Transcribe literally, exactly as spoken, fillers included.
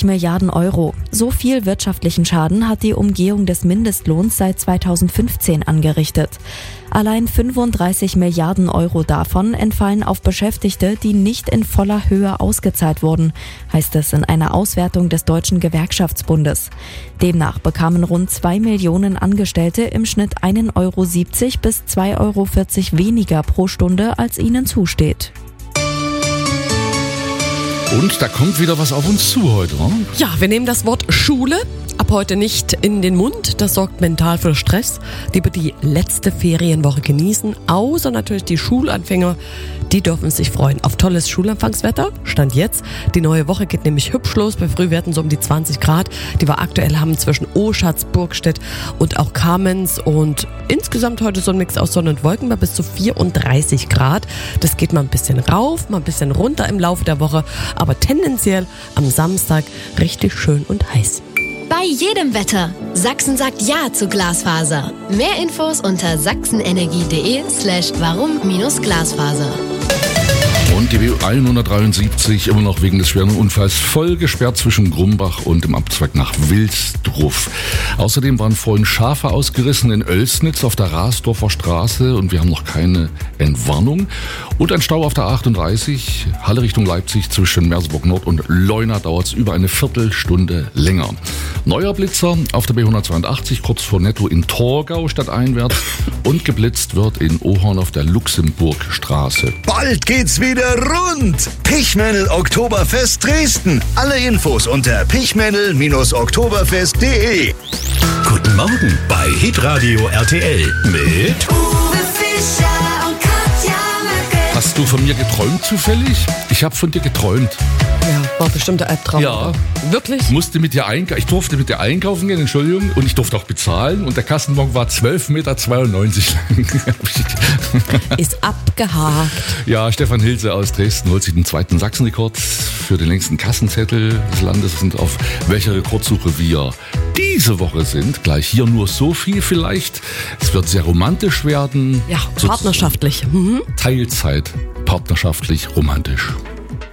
Milliarden Euro. So viel wirtschaftlichen Schaden hat die Umgehung des Mindestlohns seit zweitausendfünfzehn angerichtet. Allein fünfunddreißig Milliarden Euro davon entfallen auf Beschäftigte, die nicht in voller Höhe ausgezahlt wurden, heißt es in einer Auswertung des Deutschen Gewerkschaftsbundes. Demnach bekamen rund zwei Millionen Angestellte im Schnitt einen Euro siebzig bis zwei Euro vierzig weniger pro Stunde, als ihnen zusteht. Und da kommt wieder was auf uns zu heute, oder? Ja, wir nehmen das Wort Schule ab heute nicht in den Mund. Das sorgt mental für Stress. Lieber die letzte Ferienwoche genießen. Außer natürlich die Schulanfänger. Die dürfen sich freuen auf tolles Schulanfangswetter. Stand jetzt. Die neue Woche geht nämlich hübsch los. Bei Frühwerten so um die zwanzig Grad. Die wir aktuell haben zwischen Oschatz, Burgstedt und auch Kamenz. Und insgesamt heute so ein Mix aus Sonne und Wolken bei bis zu vierunddreißig Grad. Das geht mal ein bisschen rauf, mal ein bisschen runter im Laufe der Woche. Aber tendenziell am Samstag richtig schön und heiß. Bei jedem Wetter. Sachsen sagt Ja zu Glasfaser. Mehr Infos unter sachsenenergie.de slash warum minus Glasfaser. Und die B hundertdreiundsiebzig immer noch wegen des schweren Unfalls voll gesperrt zwischen Grumbach und dem Abzweig nach Wilsdruff. Außerdem waren vorhin Schafe ausgerissen in Oelsnitz auf der Rasdorfer Straße und wir haben noch keine Entwarnung. Und ein Stau auf der achtunddreißig, Halle Richtung Leipzig zwischen Merseburg Nord und Leuna dauert es über eine Viertelstunde länger. Neuer Blitzer auf der B hundertzweiundachtzig kurz vor Netto in Torgau stadteinwärts und geblitzt wird in Ohorn auf der Luxemburgstraße. Bald geht's wieder rund! Pichmännel Oktoberfest Dresden. Alle Infos unter pichmännel Oktoberfest punkt de. Guten Morgen bei Hitradio R T L mit Uwe Fischer und Katja Möcke. Hast du von mir geträumt zufällig? Ich habe von dir geträumt. Ja, war bestimmt der Albtraum. Ja. Wirklich? Ich musste mit dir einkaufen, ich durfte mit dir einkaufen gehen, Entschuldigung, und ich durfte auch bezahlen und der Kassenbon war zwölf Komma zweiundneunzig Meter lang. Ist abgehakt. Ja, Stefan Hilse aus Dresden holt sich den zweiten Sachsenrekord für den längsten Kassenzettel des Landes und auf welcher Rekordsuche wir diese Woche sind. Gleich hier nur so viel vielleicht. Es wird sehr romantisch werden. Ja, partnerschaftlich. Mhm. Teilzeit, partnerschaftlich, romantisch.